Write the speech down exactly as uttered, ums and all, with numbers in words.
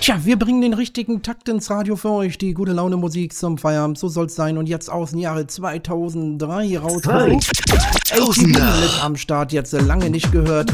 Tja, wir bringen den richtigen Takt ins Radio für euch. Die gute Laune Musik zum Feierabend, so soll's sein. Und jetzt aus dem Jahre zweitausenddrei rausgekommen. A T B mit am Start, jetzt lange nicht gehört.